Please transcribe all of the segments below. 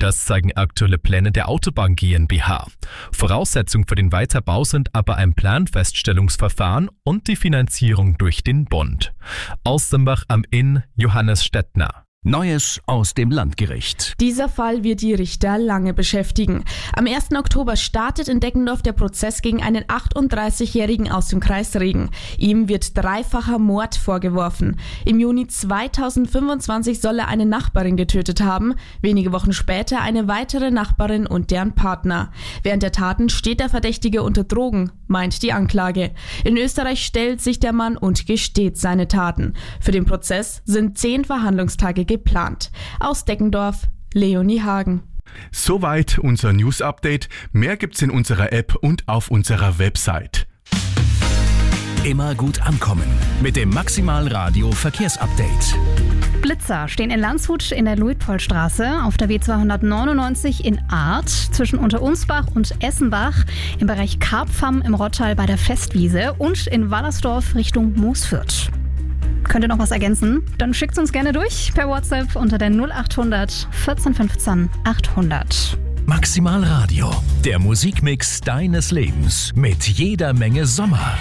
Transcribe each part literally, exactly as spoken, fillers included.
Das zeigen aktuelle Pläne der Autobahn GmbH. Voraussetzung für den Weiterbau sind aber ein Planfeststellungsverfahren und die Finanzierung durch den Bund. Aus Simbach am Inn, Johannes Stettner. Neues aus dem Landgericht. Dieser Fall wird die Richter lange beschäftigen. Am ersten Oktober startet in Deggendorf der Prozess gegen einen achtunddreißigjährigen aus dem Kreis Regen. Ihm wird dreifacher Mord vorgeworfen. Im Juni zweitausendfünfundzwanzig soll er eine Nachbarin getötet haben, wenige Wochen später eine weitere Nachbarin und deren Partner. Während der Taten steht der Verdächtige unter Drogen, meint die Anklage. In Österreich stellt sich der Mann und gesteht seine Taten. Für den Prozess sind zehn Verhandlungstage geplant. Aus Deggendorf, Leonie Hagen. Soweit unser News-Update. Mehr gibt's in unserer App und auf unserer Website. Immer gut ankommen mit dem Maximal Radio Verkehrsupdate. Blitzer stehen in Landshut in der Luitpoldstraße, auf der W zweihundertneunundneunzig in Arth, zwischen Unterunsbach und Essenbach, im Bereich Karpfam im Rottal bei der Festwiese und in Wallersdorf Richtung Moosfürth. Könnt ihr noch was ergänzen? Dann schickt uns gerne durch per WhatsApp unter der null achthundert vierzehn fünfzehn achthundert. Maximal Radio, der Musikmix deines Lebens mit jeder Menge Sommer.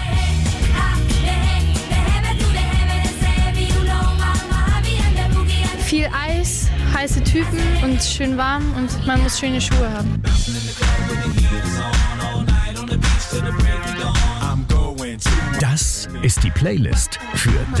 Viel Eis, heiße Typen und schön warm und man muss schöne Schuhe haben. Das ist die Playlist für